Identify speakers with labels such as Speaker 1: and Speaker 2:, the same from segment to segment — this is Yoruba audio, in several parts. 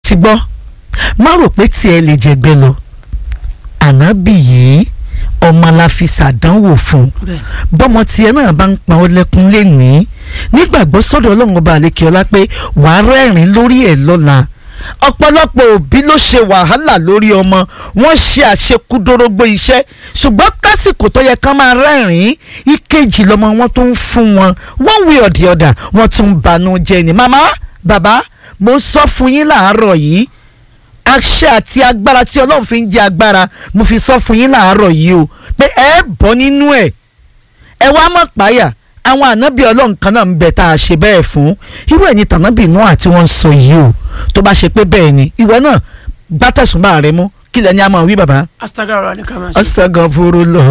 Speaker 1: ti gbọ́ má rò pé tiẹ̀ lè jẹ̀gbẹ́ lọ ànábì yìí ọmọ la fi ṣàdánwò fún bọ́mọ tiẹ̀ náà bá ń pa ọ́ lẹ́kún lénìí nígbàgbọ́ sọ́dọ̀ ọlọ́run ọba àlekèọlá pé wàá rẹ́rìn lórí ẹ̀ lọ́la ọ̀pọ̀lọpọ̀ òbí ló ṣe wàhálà lórí ọmọ wọ́n ṣe àṣekúdórógbó iṣẹ́ ṣùgbọ́n kásìkò tó yẹ ká máa rẹ́rìn ìkejì lọ́mọ wọn tó ń fún wọn one way or the other wọ́n tún ń banú jẹ́ ni màmá bàbá mo sọ fún yín láàárọ̀ yìí àṣẹ àti agbára tí ọlọ́run fi ń jẹ́ agbára mo fi sọ fún yín láàárọ̀ yìí o pé ẹ bọ́ nínú ẹ̀ ẹ wá mọ̀ páyà àwọn ànábì ọlọ́run kan náà ń bẹ tá a ṣe bẹ́ẹ̀ fún irú ẹ̀ ní tànábì Nóà tí wọ́n ń sọ yìí o tó bá ṣe pé bẹ́ẹ̀ ni ìwọ náà gbá tẹ̀sùnbà rẹ mú kí lẹ́ni a máa wí bàbá. astagfirullah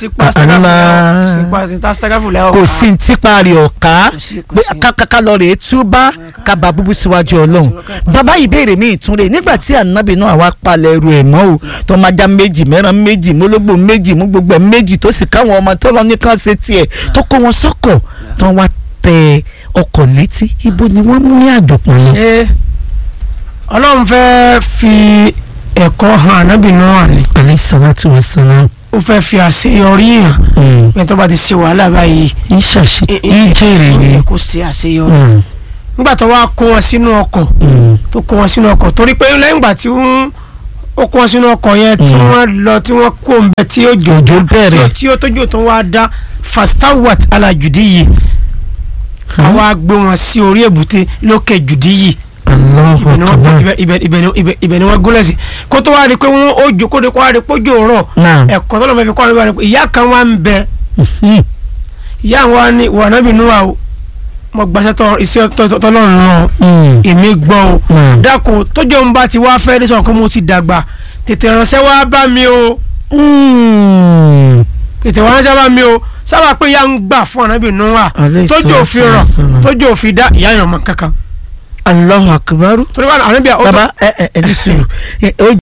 Speaker 1: kò sí ní tipa rẹ̀ ọ̀ká ká lọ rèé túbá ká bá búbú síwájú ọlọ́run. bàbá ìbéèrè mi ìtúnrè nígbà tí ànábì náà wá palẹ̀ ẹrù ẹ̀ mọ́ o tó máa já méjì mẹ́ràn méjì mólógbò méjì mú gbogbo ẹ̀ méjì tó sì káwọn ọmọ tó lọ nìkan ṣe tiẹ̀ tó kó wọn sọ́kọ̀ tó wá tẹ ọkọ̀ létí ibo ni wọ́n mú ní àjọpọ̀ lọ.
Speaker 2: ṣé ọlọ́run fẹ́ fi ẹ̀kọ́ hàn ànábì Nóà ni.
Speaker 1: alayhi salatu wa salam.
Speaker 2: ó fẹ́ fi àṣeyọrí hàn pé tó bá ti ṣe wàhálà báyìí.
Speaker 1: ìjẹ́rè ni
Speaker 2: kò sí àṣeyọrí. nígbà tó wá kó wọn sínú ọkọ̀ tó kó wọn sínú ọkọ̀ torí pé lẹ́yìn ìgbà tí ó kó wọn sínú ọkọ̀ yẹn tí wọ́n lọ tí wọ́n kó ń bẹ tí òjò bẹ̀rẹ̀ tí ó tójú tó wá dá fastawat ala judiyyi àwa gbé wọn sí orí èbúté lókè judiyyi ibẹ̀ ni wọ́n gúnlẹ̀ sí kó tó wá di pé wọ́n ó jò kó di kó wá di pé ojú ọ̀rọ̀ ẹ̀kọ́ tó lọ́ mọ̀ fi kọ́ ọ́ ní ìyá kan wá ń bẹ ìyá wa ni wà nábì Nóà o mo gbàṣẹ tọ iṣẹ́ tọ́lọ́run náà èmi gbọ́ o dákun tójú ń bá ti wá fẹ́ ní sọ̀rọ̀ kó mo ti dàgbà tètè ránṣẹ́ wá bá mi o tètè ránṣẹ́ bá mi o sábà pé ìyá ń gbà fún ànábì Nóà tójú òfin rọ̀ tójú òfin dá ìyá yàn mọ́ kankan.
Speaker 1: Allahu akbar.
Speaker 2: torí wà ànábì
Speaker 1: baba ẹ ní sùúrù